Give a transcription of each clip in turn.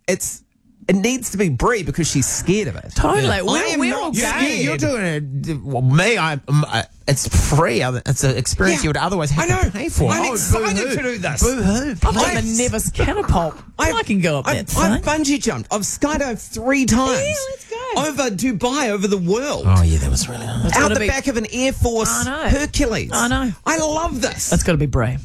it needs to be Brie because she's scared of it. Totally. I'm We're not all scared. game. You're doing it. Well, me, it's free. It's an experience you would otherwise have to pay for. I'm excited boo-hoo. to do this. Boo-hoo. I'm doing the Nevis catapult. I can go up that I've thing. bungee jumped. I've skydived 3 times. Yeah, let's go. Over Dubai, over the world. Oh, yeah, that was really nice. It's Out gotta the be- back of an Air Force I know. Hercules. I know. I love this. That's got to be Brie.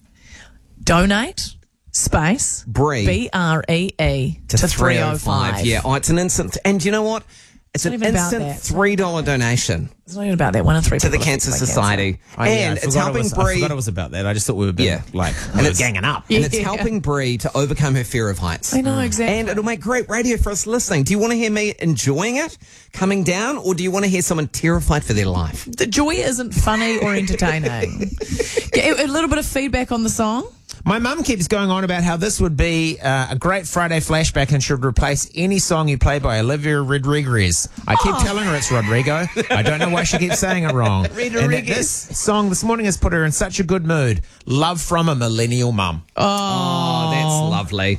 Donate space Brie. BREE to 305. Yeah, it's an instant. And you know what? It's not an even about instant that. $3 donation It's not even about that. 1 in 3 to the people Cancer affected by Society. Oh, yeah, And I it's forgot helping I Brie. forgot it was about that. I just thought we were being, And it's ganging up. And it's Yeah. helping Brie to overcome her fear of heights. I know, exactly. And it'll make great radio for us listening. Do you want to hear me enjoying it, coming down, or do you want to hear someone terrified for their life? The joy isn't funny or entertaining. A little bit of feedback on the song. My mum keeps going on about how this would be a great Friday flashback and should replace any song you play by Olivia Rodriguez. I keep telling her it's Rodrigo. I don't know why she keeps saying it wrong. And that this song this morning has put her in such a good mood. Love from a millennial mum. Oh, that's lovely.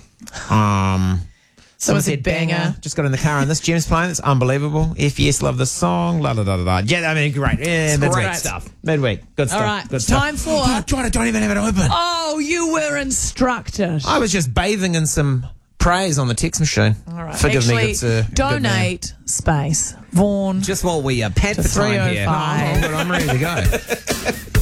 Someone said banger. Just got in the car and this Jim's playing. It's unbelievable. If yes, love this song. La da da da da. Yeah, I mean, great. Yeah, midweek great stuff. Midweek. Good stuff. All right, Good stuff. time for- Oh, God, I don't even have it open. Oh, you were instructed. I was just bathing in some praise on the text machine. All right. Forgive Actually, me. It's a good man. donate space. Vaughan. Just while we pad for time here. 305. Oh, but I'm ready to go.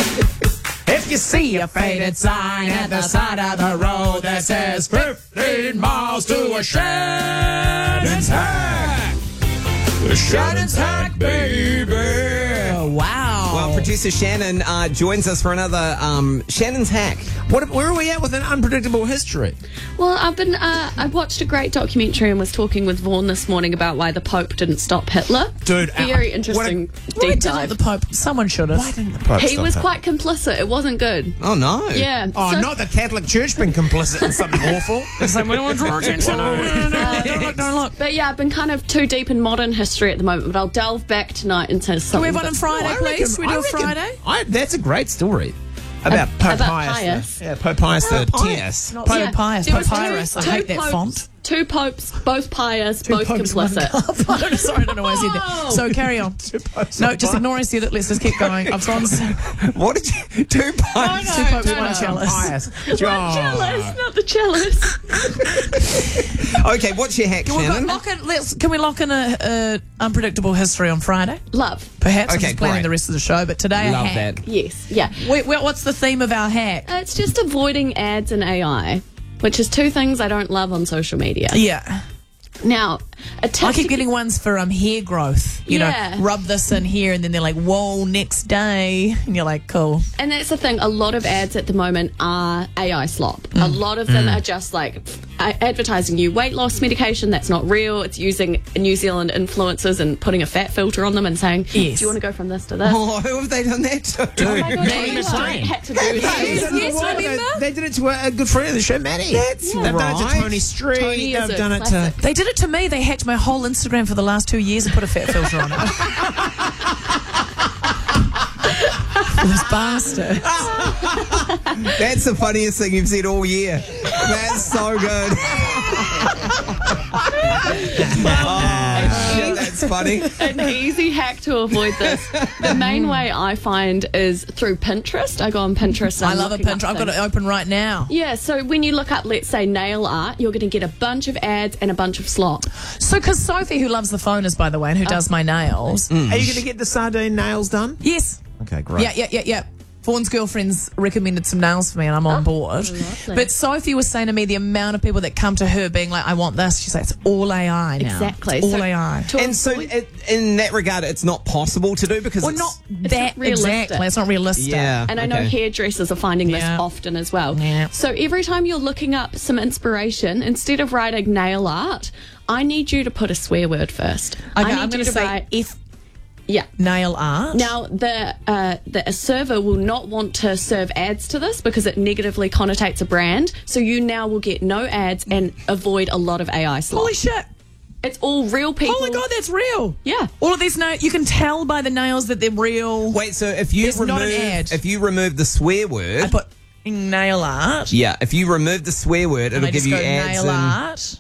If you see a faded sign at the side of the road that says 15 miles to a Shannon's Hack. The Shannon's Hack, baby. Oh, wow. Well, producer Shannon joins us for another Shannon's Hack. Where are we at with an unpredictable history? Well, I watched a great documentary and was talking with Vaughan this morning about why the Pope didn't stop Hitler. Dude, very interesting Why deep didn't dive. the Pope? Someone should have. Why didn't the Pope He stop was it? quite complicit. It wasn't good. Oh, no. Yeah. Oh, So- not the Catholic Church being complicit in something awful. It's like, we don't want to draw attention. Don't look. But yeah, I've been kind of too deep in modern history at the moment, but I'll delve back tonight into Can we something. have one on Friday, please? Should we do a Friday? That's a great story. About Pope about Pius. Pius. Yeah, Pope Pius the Pius. Tenth. Not Pope Pius, there Pope was two- Pyrus. I two hate that popes- font. Two popes, both pious, both Popes, one complicit. cup. I'm sorry, I don't know why I said that. So carry on. No, just ignore I said it. Let's just keep going. I've gone. What did you do? Two popes, one chalice. Pius. One chalice, not the chalice. Okay, what's your hack, We've got Shannon? can we lock in a unpredictable history on Friday? Love. Perhaps. Okay, I'm just planning great. the rest of the show, but today Love a hack. that. Yes, yeah. What's the theme of our hack? It's just avoiding ads and AI, which is two things I don't love on social media. Yeah. Now, a tip I keep to- getting ones for hair growth. You Yeah. know, rub this in here, and then they're like, "Whoa, next day," and you're like, "Cool." And that's the thing. A lot of ads at the moment are AI slop. A lot of them are just like advertising you weight loss medication that's not real. It's using New Zealand influencers and putting a fat filter on them and saying, Yes. "Do you want to go from this to this?" Oh, who have they done that to? Oh my God, Maddie you McLean. had to do that. Yes, remember? They did it to a good friend of the show, Maddie. That's They've done it right. to Tony Street. Tony is They've a done it classic. to. They did it to me. They hacked my whole Instagram for the last 2 years and put a fat filter on it. Those bastards. That's the funniest thing you've said all year. That's so good. Oh, that's funny. An easy hack to avoid this. The main way I find is through Pinterest. I go on Pinterest. And I I'm love a looking up Pinterest. I've got it things. open right now. Yeah, so when you look up, let's say, nail art, you're going to get a bunch of ads and a bunch of slop. So, because Sophie, who loves the phoners, by the way, and who does my nails, Are you going to get the sardine nails done? yes. Okay, great. Yeah. Vaughan's girlfriend's recommended some nails for me and I'm on board. lovely. But Sophie was saying to me the amount of people that come to her being like, I want this. She's like, it's all AI now. Exactly. It's all So- AI. And so, in that regard, it's not possible to do because Well, it's not not that realistic. exactly. It's not realistic. Yeah. And I know okay. hairdressers are finding this Yeah. often as well. Yeah. So every time you're looking up some inspiration, instead of writing nail art, I need you to put a swear word first. Okay, I need I'm going you to say write, if yeah. nail art. Now, the server will not want to serve ads to this because it negatively connotates a brand. So you now will get no ads and avoid a lot of AI slop. Holy shit. It's all real people. Oh my God, that's real. Yeah. All of these nails, you can tell by the nails that they're real. Wait, so if you It's not an ad. remove the swear word, I put nail art. yeah, if you remove the swear word, and it'll I give just you go ads nail and art.